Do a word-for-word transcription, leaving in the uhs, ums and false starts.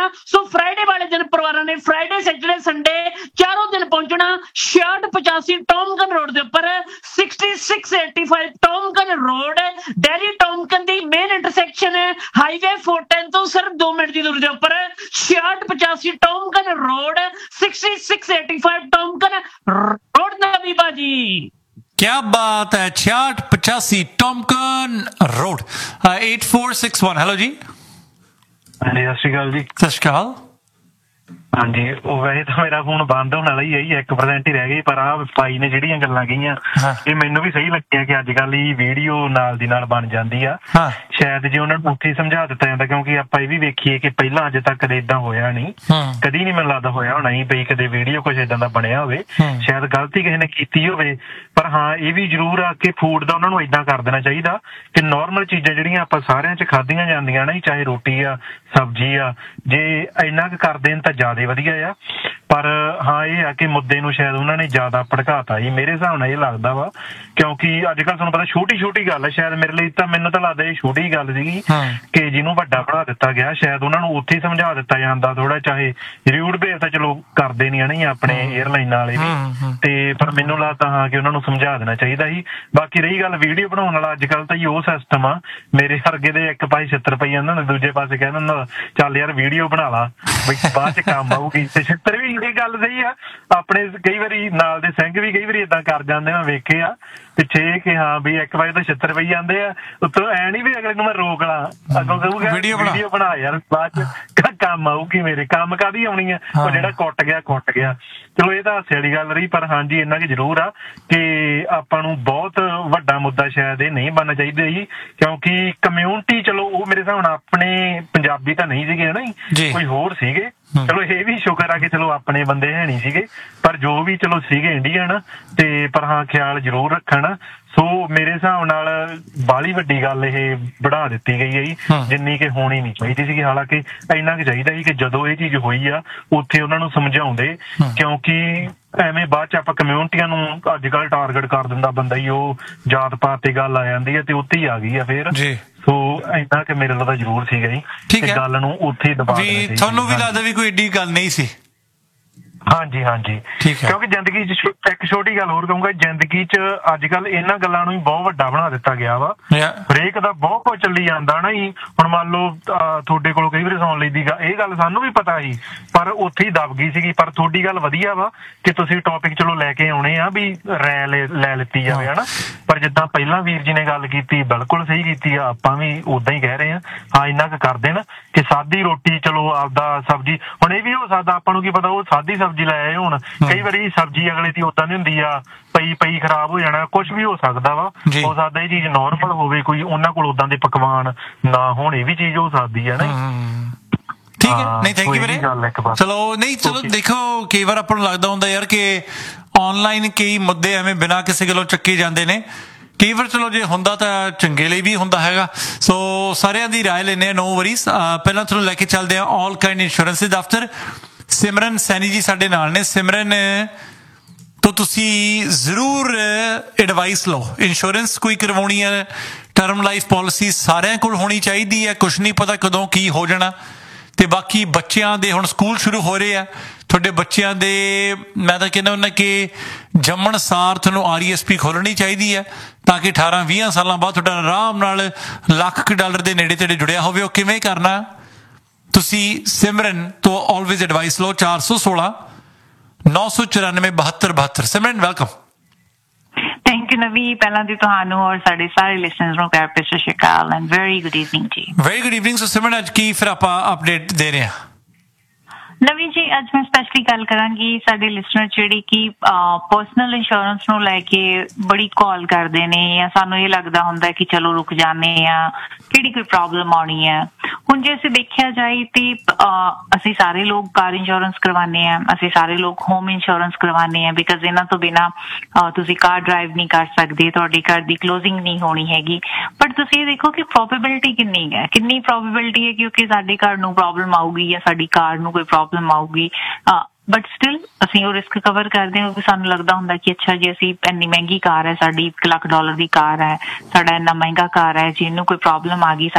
ਸੋ Friday ਵਾਲੇ ਦਿਨ ਪਰਿਵਾਰਾਂ ਨੇ ਫਰਾਈਡੇ ਸੈਟਰਡੇ ਸੰਡੇ ਚਾਰੋਂ ਦਿਨ ਪਹੁੰਚਣਾ ਛਿਆਹਠ ਪਚਾਸੀ ਟੌਮਕਨ ਰੋਡ ਦੇ ਉੱਪਰ sixty six eighty five ਟੌਮਕਨ road dairy ਟੌਮਕਨ ਦੀ ਮੇਨ ਇੰਟਰਸੈਕਸ਼ਨ ਹੈ ਹਾਈਵੇ ਫੋਰ ਟੈਨ ਤੋਂ ਸਿਰਫ ਦੋ ਮਿੰਟ ਦੀ ਦੂਰੀ ਦੇ ਉੱਪਰ ਛਿਆਹਠ ਪਚਾਸੀ ਟੌਮਕਨ road sixty six eighty five ਟੌਮਕਨ road ਨਵੀਂ ਬਾਜੀ। क्या बात है, छियाठ पचासी टॉमकन road eight four six one. Hello जी। हाँ जी, सत श्री अकाल जी। सत श्री अकाल। हाँ जी, वैसे तो मेरा फोन बंद होने वाला ही है, एक परसेंट ही रह गई, पर आ भाई ने ਜਿਹੜੀਆਂ ਗੱਲਾਂ ਕਹੀਆਂ ਇਹ ਮੈਨੂੰ ਵੀ ਸਹੀ ਲੱਗਿਆ ਕਿ ਅੱਜ ਕੱਲ ਇਹ ਵੀਡੀਓ ਨਾਲ ਦੀ ਨਾਲ ਬਣ ਜਾਂਦੀ ਆ। ਸ਼ਾਇਦ ਜੇ ਉਹਨਾਂ ਨੂੰ ਉੱਥੇ ਸਮਝਾ ਦਿੱਤਾ ਜਾਂਦਾ, ਕਿਉਂਕਿ ਆਪਾਂ ਇਹ ਵੀ ਵੇਖੀਏ ਕਿ ਪਹਿਲਾਂ ਅੱਜ ਤੱਕ ਕਦੇ ਏਦਾਂ ਹੋਇਆ ਨਹੀਂ, ਕਦੀ ਨਹੀਂ ਮੈਨੂੰ ਲੱਗਦਾ ਹੋਇਆ ਹੋਣਾ ਹੀ ਬਈ ਕਦੇ ਵੀਡੀਓ ਕੁਛ ਏਦਾਂ ਦਾ ਬਣਿਆ ਹੋਵੇ। ਸ਼ਾਇਦ ਗਲਤੀ ਕਿਸੇ ਨੇ ਕੀਤੀ ਹੋਵੇ, ਪਰ ਹਾਂ ਇਹ ਵੀ ਜ਼ਰੂਰ ਆ ਕਿ ਫੂਡ ਦਾ ਉਹਨਾਂ ਨੂੰ ਏਦਾਂ ਕਰ ਦੇਣਾ ਚਾਹੀਦਾ ਕਿ ਨੋਰਮਲ ਚੀਜ਼ਾਂ ਜਿਹੜੀਆਂ ਆਪਾਂ ਸਾਰਿਆਂ 'ਚ ਖਾਧੀਆਂ ਜਾਂਦੀਆਂ ਨਾ, ਚਾਹੇ ਰੋਟੀ ਆ ਸਬਜ਼ੀ ਆ, ਜੇ ਇੰਨਾ ਕੁ ਕਰ ਦੇਣ ਤਾਂ ਜ਼ਿਆਦਾ ਵਧੀਆ ਆ। ਪਰ ਹਾਂ ਇਹ ਆ ਕਿ ਮੁੱਦੇ ਨੂੰ ਸ਼ਾਇਦ ਉਹਨਾਂ ਨੇ ਜ਼ਿਆਦਾ ਭੜਕਾਤਾ ਜੀ, ਮੇਰੇ ਹਿਸਾਬ ਨਾਲ ਇਹ ਲੱਗਦਾ ਵਾ, ਕਿਉਂਕਿ ਅੱਜ ਕੱਲ ਤੁਹਾਨੂੰ ਪਤਾ ਛੋਟੀ ਛੋਟੀ ਗੱਲ ਹੈ, ਸ਼ਾਇਦ ਮੇਰੇ ਲਈ ਤਾਂ ਮੈਨੂੰ ਤਾਂ ਲੱਗਦਾ ਇਹ ਛੋਟੀ ਗੱਲ ਸੀਗੀ ਕਿ ਜਿਹਨੂੰ ਵੱਡਾ ਬਣਾ ਦਿੱਤਾ ਗਿਆ। ਸ਼ਾਇਦ ਉਹਨਾਂ ਨੂੰ ਉੱਥੇ ਹੀ ਸਮਝਾ ਦਿੱਤਾ ਜਾਂਦਾ ਥੋੜਾ, ਚਾਹੇ ਰਿਊਡ ਬੇਰ ਤਾਂ ਚਲੋ ਕਰਦੇ ਨਹੀਂ ਨਹੀਂ ਆਪਣੇ ਏਅਰਲਾਈਨ ਵਾਲੇ ਵੀ, ਤੇ ਪਰ ਮੈਨੂੰ ਲੱਗਦਾ ਹਾਂ ਕਿ ਉਹਨਾਂ ਨੂੰ ਸਮਝਾ ਦੇਣਾ ਚਾਹੀਦਾ ਸੀ। ਬਾਕੀ ਰਹੀ ਗੱਲ ਵੀਡੀਓ ਬਣਾਉਣ ਵਾਲਾ, ਅੱਜ ਕੱਲ ਤਾਂ ਹੀ ਉਹ ਸਿਸਟਮ ਆ, ਮੇਰੇ ਵਰਗੇ ਦੇ ਇੱਕ ਪਾਸੇ ਛਿੱਤਰ ਪਈ ਜਾਂਦਾ ਹੁੰਦਾ, ਦੂਜੇ ਪਾਸੇ ਕਹਿੰਦਾ ਹੁੰਦਾ ਚੱਲ ਯਾਰ ਵੀਡੀਓ ਬਣਾ ਲਾ ਬਈ ਬਾਅਦ ਚ ਕੰਮ ਆਊਗੀ, ਤੇ ਛਿੱਤਰ ਵੀ ਇਹ ਗੱਲ ਸਹੀ ਆ। ਆਪਣੇ ਕਈ ਵਾਰੀ ਨਾਲ ਦੇ ਸਿੰਘ ਵੀ ਕਈ ਵਾਰੀ ਏਦਾਂ ਕਰ ਜਾਂਦੇ, ਮੈਂ ਵੇਖੇ ਆ ਪਿੱਛੇ ਕਿ ਹਾਂ ਵੀ ਇੱਕ ਵਾਰੀ ਤਾਂ ਛਿੱਤਰ ਪਈ ਜਾਂਦੇ ਆ, ਉੱਤੋਂ ਐ ਨੀ ਵੀ ਅਗਲੇ ਨੂੰ ਮੈਂ ਰੋਕ ਲਾਂ, ਅੱਗੋਂ ਕਹੂਗਾ ਵੀਡੀਓ ਬਣਾ ਯਾਰ ਬਾਅਦ ਚ ਕੰਮ ਆਊਗੀ, ਮੇਰੇ ਕੰਮ ਕਾਹਦੀ ਆਉਣੀ ਆ, ਉਹ ਜਿਹੜਾ ਕੁੱਟ ਗਿਆ ਕੁੱਟ ਗਿਆ। ਚਲੋ ਇਹ ਤਾਂ ਹਾਸੇ ਵਾਲੀ ਗੱਲ ਰਹੀ, ਪਰ ਹਾਂਜੀ ਇੰਨਾ ਕੁ ਜ਼ਰੂਰ ਆ ਕਿ ਆਪਾਂ ਨੂੰ ਬਹੁਤ ਵੱਡਾ ਮੁੱਦਾ ਸ਼ਾਇਦ ਇਹ ਨਹੀਂ ਬਣਨਾ ਚਾਹੀਦਾ ਜੀ, ਕਿਉਂਕਿ ਕਮਿਊਨਿਟੀ ਚਲੋ ਉਹ ਮੇਰੇ ਹਿਸਾਬ ਨਾਲ ਆਪਣੇ ਪੰਜਾਬੀ ਤਾਂ ਨਹੀਂ ਸੀਗੇ ਹਨਾ, ਕੋਈ ਹੋਰ ਸੀਗੇ। ਚਲੋ ਇਹ ਵੀ ਸ਼ੁਕਰ ਆ ਕਿ ਚਲੋ ਆਪਣੇ ਬੰਦੇ ਹੈ ਨਹੀਂ ਸੀਗੇ, ਪਰ ਜੋ ਵੀ ਚਲੋ ਸੀਗੇ ਇੰਡੀਅਨ, ਤੇ ਪਰ ਹਾਂ ਖਿਆਲ ਜ਼ਰੂਰ ਰੱਖਣ। ਸੋ ਮੇਰੇ ਹਿਸਾਬ ਨਾਲ ਬਾਹਲੀ ਵੱਡੀ ਗੱਲ ਇਹ ਵਧਾ ਦਿੱਤੀ ਗਈ ਹੈ ਜੀ, ਜਿੰਨੀ ਕਿ ਹੋਣੀ ਨਹੀਂ ਚਾਹੀਦੀ ਸੀਗੀ। ਹਾਲਾਂਕਿ ਇੰਨਾ ਕੁ ਚਾਹੀਦਾ ਸੀ ਕਿ ਜਦੋਂ ਇਹ ਚੀਜ਼ ਹੋਈ ਆ ਉੱਥੇ ਉਹਨਾਂ ਨੂੰ ਸਮਝਾਉਂਦੇ, ਕਿਉਂਕਿ ਐਵੇਂ ਬਾਅਦ ਚ ਆਪਾਂ ਕਮਿਊਨਿਟੀਆਂ ਨੂੰ ਅੱਜ ਕੱਲ ਟਾਰਗੇਟ ਕਰ ਦਿੰਦਾ ਬੰਦਾ ਹੀ, ਉਹ ਜਾਤ ਪਾਤ ਤੇ ਗੱਲ ਆ ਜਾਂਦੀ ਹੈ ਤੇ ਉੱਥੇ ਹੀ ਆ ਗਈ ਆ ਫੇਰ। ਸੋ ਇੰਨਾ ਕਿ ਮੇਰੇ ਲਈ ਤਾਂ ਜ਼ਰੂਰ ਸੀਗਾ ਜੀ ਕਿ ਗੱਲ ਨੂੰ ਉੱਥੇ ਦਬਾ ਦੇਣਾ ਚਾਹੀਦਾ। ਤੁਹਾਨੂੰ ਵੀ ਲੱਗਦਾ ਵੀ ਕੋਈ ਏਡੀ ਗੱਲ ਨਹੀਂ ਸੀ? ਹਾਂਜੀ ਹਾਂਜੀ, ਕਿਉਂਕਿ ਜ਼ਿੰਦਗੀ ਚ ਇੱਕ ਛੋਟੀ ਗੱਲ ਹੋਰ ਕਹੂੰਗਾ, ਜ਼ਿੰਦਗੀ ਚ ਅੱਜ ਕੱਲ ਇਹਨਾਂ ਗੱਲਾਂ ਨੂੰ ਹੀ ਬਹੁਤ ਵੱਡਾ ਬਣਾ ਦਿੱਤਾ ਗਿਆ ਵਾ। ਹਰੇਕ ਦਾ ਬਹੁਤ ਕੁਝ ਚੱਲੀ ਜਾਂਦਾ ਨਾ ਜੀ। ਹੁਣ ਮੰਨ ਲਓ ਤੁਹਾਡੇ ਕੋਲ ਕਈ ਵਾਰੀ ਸੁਣ ਲਈ ਦੀ ਇਹ ਗੱਲ ਸਾਨੂੰ ਵੀ ਪਤਾ ਸੀ, ਪਰ ਉੱਥੇ ਹੀ ਦਬ ਗਈ ਸੀਗੀ। ਪਰ ਤੁਹਾਡੀ ਗੱਲ ਵਧੀਆ ਵਾ ਕਿ ਤੁਸੀਂ ਟੌਪਿਕ ਚਲੋ ਲੈ ਕੇ ਆਉਣੇ ਆ ਵੀ ਰਾਇ ਲੈ ਲਿੱਤੀ ਜਾਵੇ ਹਨਾ। ਪਰ ਜਿੱਦਾਂ ਪਹਿਲਾਂ ਵੀਰ ਜੀ ਨੇ ਗੱਲ ਕੀਤੀ ਬਿਲਕੁਲ ਸਹੀ ਕੀਤੀ ਆ, ਆਪਾਂ ਵੀ ਓਦਾਂ ਹੀ ਕਹਿ ਰਹੇ ਹਾਂ। ਹਾਂ ਇੰਨਾ ਕੁ ਕਰ ਦੇਣ ਕਿ ਸਾਦੀ ਰੋਟੀ ਚਲੋ ਆਪਦਾ ਸਬਜ਼ੀ, ਹੁਣ ਇਹ ਵੀ ਹੋ ਸਕਦਾ ਆਪਾਂ ਨੂੰ ਕੀ ਪਤਾ ਉਹ ਸਾਦੀ ਸਬਜ਼ੀ ਲੈ ਆਏ ਹੁਣ, ਕਈ ਵਾਰੀ ਸਬਜ਼ੀ ਅਗਲੇ ਦੀ ਓਦਾਂ ਦੀ ਹੁੰਦੀ ਆ, ਪਈ ਪਈ ਖਰਾਬ ਹੋ ਜਾਣਾ, ਕੁਛ ਵੀ ਹੋ ਸਕਦਾ ਵਾ। ਹੋ ਸਕਦਾ ਇਹ ਚੀਜ਼ ਨੋਰਮਲ ਹੋਵੇ, ਕੋਈ ਉਹਨਾਂ ਕੋਲ ਓਦਾਂ ਦੇ ਪਕਵਾਨ ਨਾ ਹੋਣ, ਇਹ ਵੀ ਚੀਜ਼ ਹੋ ਸਕਦੀ ਹੈ ਨਾ। ਠੀਕ ਹੈ, ਨਹੀਂ ਥੈਂਕ ਯੂ ਵੀਰੇ। ਚਲੋ ਨਹੀਂ ਚਲੋ ਦੇਖੋ, ਕਈ ਵਾਰ ਆਪਾਂ ਨੂੰ ਲੱਗਦਾ ਹੁੰਦਾ ਯਾਰ ਕਿ ਆਨਲਾਈਨ ਕਈ ਮੁੱਦੇ ਐਵੇਂ ਬਿਨਾਂ ਕਿਸੇ ਗੱਲੋਂ ਚੱਕੇ ਜਾਂਦੇ ਨੇ, ਕਈ ਵਾਰ ਚਲੋ ਜੇ ਹੁੰਦਾ ਤਾਂ ਚੰਗੇ ਲਈ ਵੀ ਹੁੰਦਾ ਹੈਗਾ। ਸੋ ਸਾਰਿਆਂ ਦੀ ਰਾਏ ਲੈਂਦੇ ਆ, ਨੋ ਵਰੀਜ਼। ਪਹਿਲਾਂ ਤੁਹਾਨੂੰ ਲੈ ਕੇ ਚੱਲਦੇ ਆ ਆਲ ਕਾਇੰਡ ਇੰਸ਼ੋਰੈਂਸ ਦੇ ਦਫ਼ਤਰ। ਸਿਮਰਨ ਸੈਣੀ ਜੀ ਸਾਡੇ ਨਾਲ ਨੇ। ਸਿਮਰਨ ਤੋਂ ਤੁਸੀਂ ਜ਼ਰੂਰ ਐਡਵਾਈਸ ਲਓ, ਇੰਸ਼ੋਰੈਂਸ ਕੋਈ ਕਰਵਾਉਣੀ ਹੈ, ਟਰਮ ਲਾਈਫ ਪੋਲਿਸੀ ਸਾਰਿਆਂ ਕੋਲ ਹੋਣੀ ਚਾਹੀਦੀ ਹੈ, ਕੁਛ ਨਹੀਂ ਪਤਾ ਕਦੋਂ ਕੀ ਹੋ ਜਾਣਾ। ਤੇ ਬਾਕੀ ਬੱਚਿਆਂ ਦੇ ਹੁਣ ਸਕੂਲ ਸ਼ੁਰੂ ਹੋ ਰਹੇ ਆ, ਤੁਹਾਡੇ ਬੱਚਿਆਂ ਦੇ ਮੈਂ ਤਾਂ ਕਹਿੰਦਾ ਹੁੰਦਾ ਕਿ ਜੰਮਣ ਸਾਰ ਤੁਹਾਨੂੰ ਆਰ ਈ ਐਸ ਪੀ ਖੋਲ੍ਹਣੀ ਚਾਹੀਦੀ ਹੈ, ਤਾਂ ਕਿ ਅਠਾਰਾਂ ਵੀਹਾਂ ਸਾਲਾਂ ਬਾਅਦ ਤੁਹਾਡਾ ਆਰਾਮ ਨਾਲ ਲੱਖ ਕੁ ਡਾਲਰ ਦੇ ਨੇੜੇ ਤੇੜੇ ਜੁੜਿਆ ਹੋਵੇ। ਉਹ ਕਿਵੇਂ ਕਰਨਾ ਤੁਸੀਂ ਸਿਮਰਨ ਤੋਂ ਆਲਵੇਜ਼ ਐਡਵਾਈਸ ਲਓ। ਚਾਰ ਸੌ ਸੋਲਾਂ ਨੌ ਸੌ ਚੁਰਾਨਵੇਂ ਬਹੱਤਰ ਬਹੱਤਰ। ਸਿਮਰਨ ਵੈਲਕਮ। ਥੈਂਕ ਯੂ ਨਵੀ, ਪਹਿਲਾਂ ਦੀ ਤੁਹਾਨੂੰ ਔਰ ਸਾਡੇ ਸਾਰੇ ਲਿਸਨਰਸ ਨੂੰ ਪਿਆਰ ਭਰੀ ਸਤਿ ਸ਼੍ਰੀ ਅਕਾਲ ਐਂਡ ਵੈਰੀ ਗੁੱਡ ਈਵਨਿੰਗ ਜੀ। Very good evening. ਸੋ ਸਿਮਰਨ ਅੱਜ ਕੀ ਫਿਰ ਆਪਾਂ ਅਪਡੇਟ ਦੇ ਰਹੇ ਹਾਂ? ਨਵੀ ਜੀ ਅੱਜ ਮੈਂ ਸਪੈਸ਼ਲੀ ਗੱਲ ਕਰਾਂਗੀ ਸਾਡੇ ਲਿਸਨਰ ਜਿਹੜੇ ਕਿ ਪਰਸਨਲ ਇੰਸ਼ੋਰੈਂਸ ਨੂੰ ਲੈ ਕੇ ਬੜੀ ਕਾਲ ਕਰਦੇ ਨੇ, ਜਾਂ ਸਾਨੂੰ ਇਹ ਲੱਗਦਾ ਹੁੰਦਾ ਕਿ ਚਲੋ ਰੁਕ ਜਾਂਦੇ ਆ, ਕਿਹੜੀ ਕੋਈ ਪ੍ਰੋਬਲਮ ਆਉਣੀ ਹੈ। ਹੁਣ ਜੇ ਅਸੀਂ ਦੇਖਿਆ ਜਾਏ ਤੇ ਅਸੀਂ ਸਾਰੇ ਲੋਕ ਕਾਰ ਇੰਸ਼ੋਰੈਂਸ ਕਰਵਾਉਂਦੇ ਹਾਂ, ਅਸੀਂ ਸਾਰੇ ਲੋਕ ਹੋਮ ਇੰਸ਼ੋਰੈਂਸ ਕਰਵਾਉਂਦੇ ਹਾਂ, ਬਿਕਾਜ਼ ਇਹਨਾਂ ਤੋਂ ਬਿਨਾਂ ਤੁਸੀਂ ਕਾਰ ਡਰਾਈਵ ਨਹੀਂ ਕਰ ਸਕਦੇ, ਤੁਹਾਡੀ ਕਾਰ ਦੀ ਕਲੋਜ਼ਿੰਗ ਨਹੀਂ ਹੋਣੀ ਹੈਗੀ। ਬਟ ਤੁਸੀਂ ਇਹ ਦੇਖੋ ਕਿ ਪ੍ਰੋਬੇਬਿਲਿਟੀ ਕਿੰਨੀ ਹੈ, ਕਿੰਨੀ ਪ੍ਰੋਬੇਬਿਲਿਟੀ ਹੈ ਕਿਉਂਕਿ ਸਾਡੀ ਕਾਰ ਨੂੰ ਪ੍ਰੋਬਲਮ ਆਊਗੀ ਜਾਂ ਸਾਡੀ ਕਾਰ ਨੂੰ ਕੋਈ ਪ੍ਰੋਬਲਮ ਆਊਗੀ। ਬਟ ਸਟਿਲ ਅਸੀਂ ਉਹ ਰਿਸਕ ਕਵਰ ਕਰਦੇ ਹਾਂ ਕਿਉਂਕਿ ਸਾਨੂੰ ਲੱਗਦਾ ਹੁੰਦਾ ਕਿ ਅੱਛਾ ਜੀ ਅਸੀਂ ਇੰਨੀ ਮਹਿੰਗੀ ਕਾਰ ਹੈ, ਸਾਡੀ ਇੱਕ ਲੱਖ ਡਾਲਰ ਦੀ ਕਾਰ ਹੈ, ਸਾਡਾ ਇੰਨਾ ਮਹਿੰਗਾ ਕਾਰ ਹੈ, ਜੇ ਇਹਨੂੰ ਕੋਈ ਪ੍ਰੋਬਲਮ ਆ ਗਈ